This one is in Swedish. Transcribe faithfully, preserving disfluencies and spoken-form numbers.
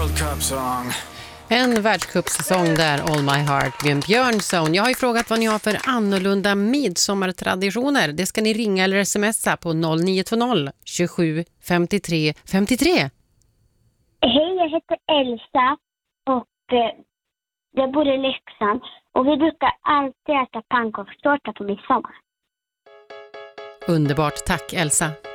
World Cup song. En världscupsäsong där, All My Heart, Björn Björnsson. Jag har ju frågat vad ni har för annorlunda midsommartraditioner. Det ska ni ringa eller smsa på noll nio två noll tjugosju femtiotre femtiotre. Hej, jag heter Elsa och eh, jag bor i Leksand. Och vi brukar alltid äta pannkakstårta på midsommar. Underbart, tack Elsa.